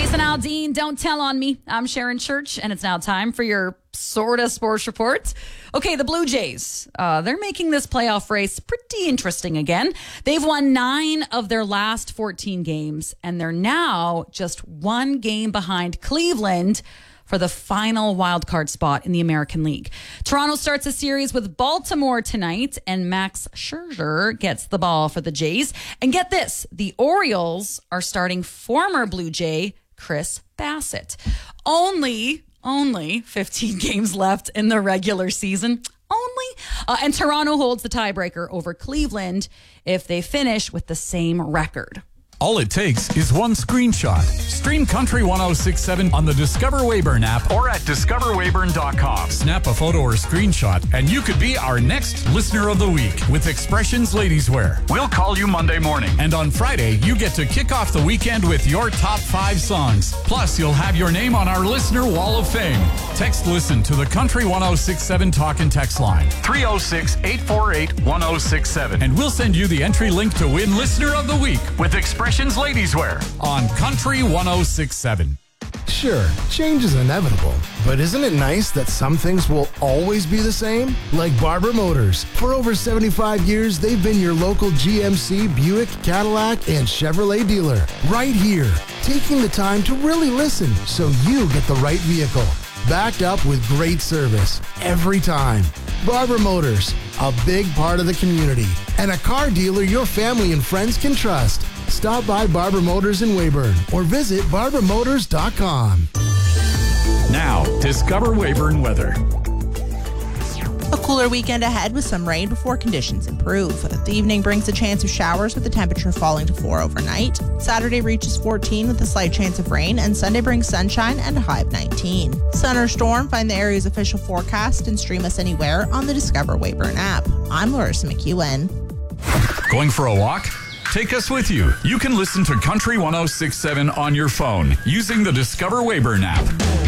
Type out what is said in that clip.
Jason Aldean, don't tell on me. I'm Sharon Church, and it's now time for your sorta sports report. Okay, the Blue Jays, they're making this playoff race pretty interesting again. They've won 9 of their last 14 games, and they're now just 1 game behind Cleveland for the final wildcard spot in the American League. Toronto starts a series with Baltimore tonight, and Max Scherzer gets the ball for the Jays. And get this, the Orioles are starting former Blue Jay Chris Bassett. Only 15 games left in the regular season. And Toronto holds the tiebreaker over Cleveland if they finish with the same record. All it takes is one screenshot. Stream Country 106.7 on the Discover Weyburn app or at discoverweyburn.com. Snap a photo or screenshot, and you could be our next Listener of the Week with Expressions Ladies Wear. We'll call you Monday morning. And on Friday, you get to kick off the weekend with your top 5 songs. Plus, you'll have your name on our Listener Wall of Fame. Text Listen to the Country 106.7 talk and text line. 306-848-1067. And we'll send you the entry link to win Listener of the Week with Expressions Ladies Wear on Country 106.7. Sure, change is inevitable, but isn't it nice that some things will always be the same? Like Barber Motors. For over 75 years, they've been your local GMC, Buick, Cadillac, and Chevrolet dealer. Right here, taking the time to really listen so you get the right vehicle. Backed up with great service every time. Barber Motors, a big part of the community, and a car dealer your family and friends can trust. Stop by Barber Motors in Weyburn or visit barbermotors.com. Now, Discover Weyburn weather. A cooler weekend ahead with some rain before conditions improve. The evening brings a chance of showers with the temperature falling to 4 overnight. Saturday reaches 14 with a slight chance of rain, and Sunday brings sunshine and a high of 19. Sun or storm, find the area's official forecast and stream us anywhere on the Discover Weyburn app. I'm Larissa McEwen. Going for a walk? Take us with you. You can listen to Country 106.7 on your phone using the Discover Weyburn app.